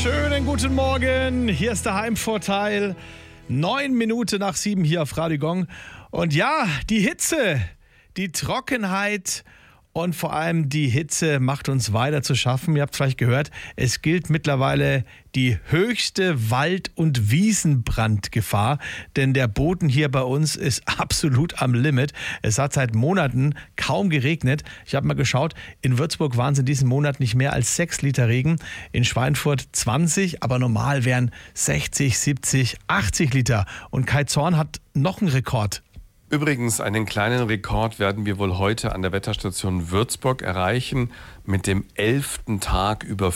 Schönen guten Morgen, hier ist der Heimvorteil. 9 Minuten nach 7 hier auf Radio Gong. Und ja, die Hitze, die Trockenheit und vor allem die Hitze macht uns weiter zu schaffen. Ihr habt vielleicht gehört, es gilt mittlerweile die höchste Wald- und Wiesenbrandgefahr, denn der Boden hier bei uns ist absolut am Limit. Es hat seit Monaten kaum geregnet. Ich habe mal geschaut, in Würzburg waren es in diesem Monat nicht mehr als 6 Liter Regen, in Schweinfurt 20, aber normal wären 60, 70, 80 Liter. Und Kai Zorn hat noch einen Rekord. Übrigens, einen kleinen Rekord werden wir wohl heute an der Wetterstation Würzburg erreichen, mit dem 11. Tag über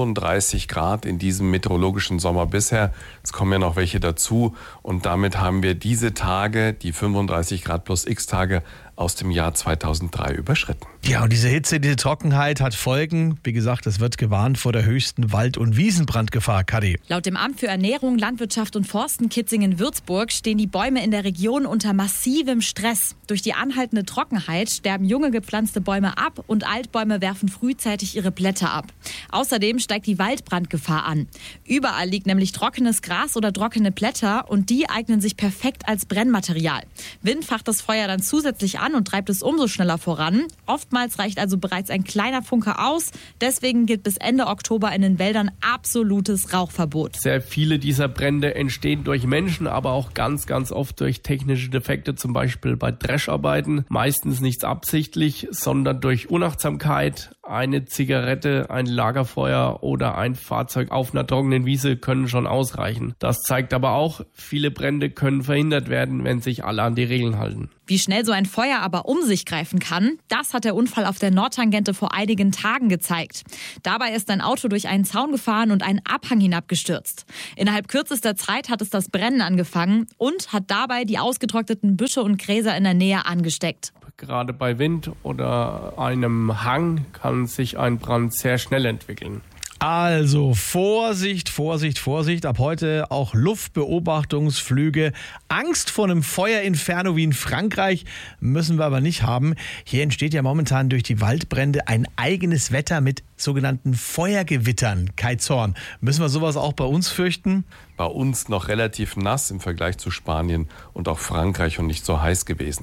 35 Grad in diesem meteorologischen Sommer bisher. Es kommen ja noch welche dazu und damit haben wir diese Tage, die 35 Grad plus x Tage aus dem Jahr 2003 überschritten. Ja, und diese Hitze, diese Trockenheit hat Folgen. Wie gesagt, es wird gewarnt vor der höchsten Wald- und Wiesenbrandgefahr. Kadi. Laut dem Amt für Ernährung, Landwirtschaft und Forsten Kitzingen-Würzburg stehen die Bäume in der Region unter massivem Stress. Durch die anhaltende Trockenheit sterben junge gepflanzte Bäume ab und Altbäume werfen frühzeitig ihre Blätter ab. Außerdem steigt die Waldbrandgefahr an. Überall liegt nämlich trockenes Gras oder trockene Blätter und die eignen sich perfekt als Brennmaterial. Wind facht das Feuer dann zusätzlich an und treibt es umso schneller voran. Oftmals reicht also bereits ein kleiner Funke aus. Deswegen gilt bis Ende Oktober in den Wäldern absolutes Rauchverbot. Sehr viele dieser Brände entstehen durch Menschen, aber auch ganz oft durch technische Defekte, zum Beispiel bei Drescharbeiten. Meistens nichts absichtlich, sondern durch Unachtsamkeit. Eine Zigarette, ein Lagerfeuer oder ein Fahrzeug auf einer trockenen Wiese können schon ausreichen. Das zeigt aber auch, viele Brände können verhindert werden, wenn sich alle an die Regeln halten. Wie schnell so ein Feuer aber um sich greifen kann, das hat der Unfall auf der Nordtangente vor einigen Tagen gezeigt. Dabei ist ein Auto durch einen Zaun gefahren und einen Abhang hinabgestürzt. Innerhalb kürzester Zeit hat es das Brennen angefangen und hat dabei die ausgetrockneten Büsche und Gräser in der Nähe angesteckt. Gerade bei Wind oder einem Hang kann sich ein Brand sehr schnell entwickeln. Also Vorsicht, Vorsicht, Vorsicht. Ab heute auch Luftbeobachtungsflüge. Angst vor einem Feuerinferno wie in Frankreich müssen wir aber nicht haben. Hier entsteht ja momentan durch die Waldbrände ein eigenes Wetter mit sogenannten Feuergewittern. Kai Zorn, müssen wir sowas auch bei uns fürchten? Bei uns noch relativ nass im Vergleich zu Spanien und auch Frankreich und nicht so heiß gewesen.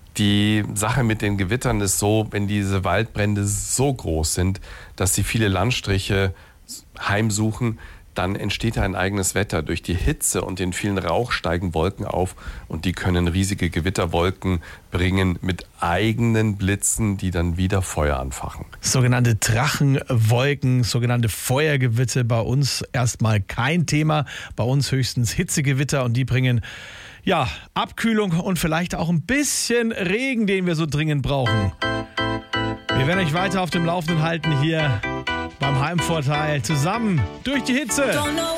Die Sache mit den Gewittern ist so, wenn diese Waldbrände so groß sind, dass sie viele Landstriche heimsuchen, dann entsteht ein eigenes Wetter. Durch die Hitze und den vielen Rauch steigen Wolken auf und die können riesige Gewitterwolken bringen mit eigenen Blitzen, die dann wieder Feuer anfachen. Sogenannte Drachenwolken, sogenannte Feuergewitter, bei uns erstmal kein Thema. Bei uns höchstens Hitzegewitter und die bringen ja Abkühlung und vielleicht auch ein bisschen Regen, den wir so dringend brauchen. Wir werden euch weiter auf dem Laufenden halten hier beim Heimvorteil. Zusammen durch die Hitze.